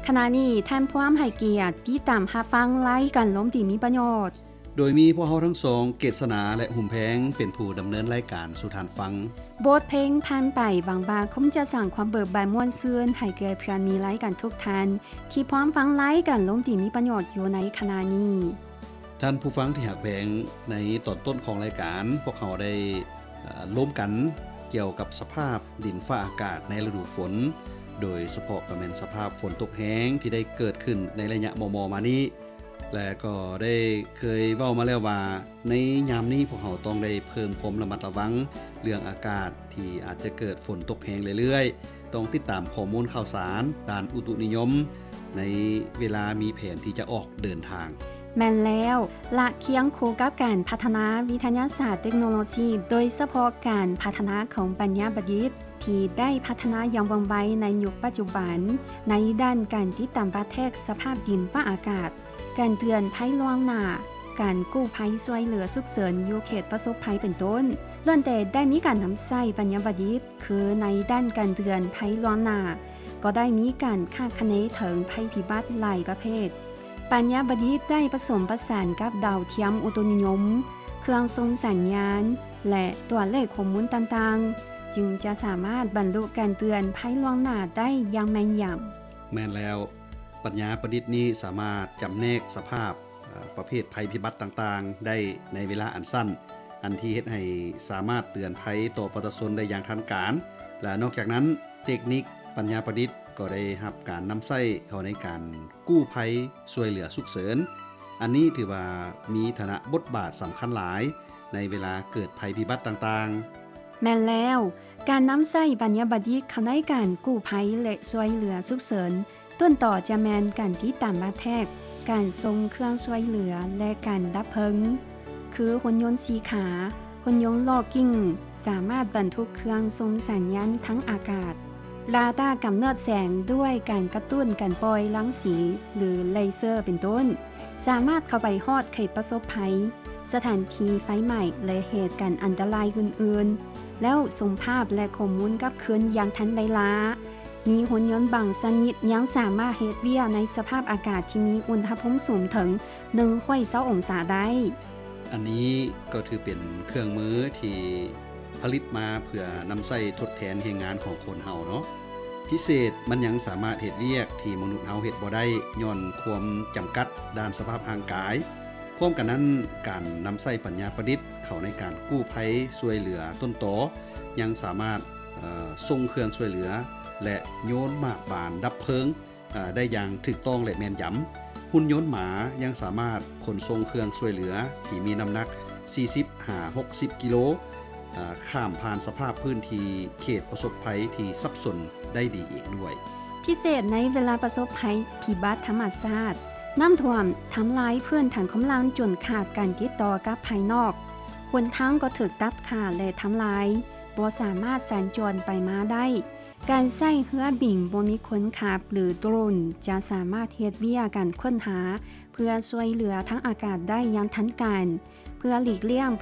ขณะนี้ท่านพร้อมให้เกียรติที่ตามรับฟังรายการล้มที่มีประโยชน์โดยมีพวกเฮาทั้งสองเกษนาและหุ่มแพงเป็นผู้ดำเนินรายการสู่ทานฟังบทเพลงผ่านไปบางบาคงจะสั่งความเบิกบานม่วนซื่นให้แก่เพื่อนมีรายการทุกท่านที่พร้อมฟังรายการล้มที่มีประโยชน์อยู่ในขณะนี้ท่านผู้ฟังที่หักแพงในตอนต้นของรายการพวกเขาได้ร่วมกันเกี่ยวกับสภาพดินฟ้าอากาศในฤดูฝนโดยเฉพาะก็เป็นสภาพฝนตกแห้งที่ได้เกิดขึ้นในระยะมอมานี้และก็ได้เคยเว้ามาแล้วว่าในยามนี้พวกเขาต้องได้เพิ่มความระมัดระวังเรื่องอากาศที่อาจจะเกิดฝนตกแห้งเรื่อยๆต้องติดตามข้อมูลข่าวสารด้านอุตุนิยมในเวลามีแผนที่จะออกเดินทางแม่นแล้วละเคียงคู่กับการพัฒนาวิทยาศาสตร์เทคโนโลยีโดยเฉพาะการพัฒนาของปัญญาประดิษฐ์ที่ได้พัฒนาอย่างว่องไวในยุคปัจจุบันในด้านการติดตามประเทศสภาพดินฟ้าอากาศการเตือนภัยล่วงหน้าการกู้ภัยช่วยเหลือฉุกเฉินอยู่เขตประสบภัยเป็นต้นล้วนแต่ได้มีการนำใช้ปัญญาประดิษฐ์คือในด้านการเตือนภัยล่วงหน้าก็ได้มีการคาดคะเนถึงภัยพิบัติหลายประเภทปัญญาประดิษฐ์ได้ผสมผสานกับดาวเทียมอุตุนิยมเครื่องส่งสัญญาณและตัวเลขข้อมูลต่างๆจึงจะสามารถบรรลุการเตือนภัยล่วงหน้าได้อย่างแม่นยำแม่นแล้วปัญญาประดิษฐ์นี้สามารถจำแนกสภาพประเภทภัยพิบัติต่างๆได้ในเวลาอันสั้นอันที่เฮ็ดให้สามารถเตือนภัยต่อประชาชนได้อย่างทันการและนอกจากนั้นเทคนิคปัญญาประดิษฐ์ก็ได้รับการนำใช้เข้าในการกู้ภัยช่วยเหลือฉุกเฉินอันนี้ถือว่ามีฐานะบทบาทสำคัญหลายในเวลาเกิดภัยพิบัติต่างๆแม่นแล้วการนำใช้ปัญญาประดิษฐ์เข้าในการกู้ภัยและช่วยเหลือฉุกเฉินต้นต่อจะแมนการที่ตามมาแทกการทรงเครื่องช่วยเหลือและการดับเพลิงคือหุ่นยนต์สีขาหุ่นยนต์ลอกกิ้งสามารถบรรทุกเครื่องทรงสัญญาณทั้งอากาศลาดาร์กำเนิดแสงด้วยการกระตุ้นการปล่อยรังสีหรือเลเซอร์เป็นต้นสามารถเข้าไปฮอดเขตประสบภัยสถานที่ไฟไหม้และเหตุการณ์อันตรายอื่นๆแล้วส่งภาพและข้อมูลกลับคืนอย่างทันเวลามีหุ่นยนต์บางชนิดยังสามารถเฮ็ดเวียกในสภาพอากาศที่มีอุณหภูมิสูงถึง120องศาได้อันนี้ก็ถือเป็นเครื่องมือที่ผลิตมาเพื่อนำใช้ทดแทนแรงงานของคนเฮาเนาะพิเศษมันยังสามารถเฮ็ดเวียกที่มนุษย์เฮาเฮ็ดบ่ได้ย้อนความจำกัดด้านสภาพร่างกายพร้อมกันนั้นการนำใช้ปัญญาประดิษฐ์เข้าในการกู้ภัยช่วยเหลือต้นตอยังสามารถส่งเครื่องช่วยเหลือและโยนหมากบานดับเพลิงได้อย่างถูกต้องและแม่นยำหุ่นยนต์หมายังสามารถขนส่งเครื่องช่วยเหลือที่มีน้ำหนัก 40-60 กิโลข้ามผ่านสภาพพื้นที่เขตประสบภัยที่ซับซ้อนได้ดีอีกด้วยพิเศษในเวลาประสบภัยพิบัติธรรมชาติน้ำท่วมทำลายพื้นฐานของลางจนขาดการติดต่อกับภายนอกหนทางก็ถูกตัดขาดและทำลายบ่สามารถสัญจรไปมาได้การใช้เรือบิ่งบ่มีคนขับหรือโดรนจะสามารถเฮ็ดเวียกการค้นหาเพื่อช่วยเหลือทั้งอากาศได้อย่างทันการเพื่อหลีกเลี่ยง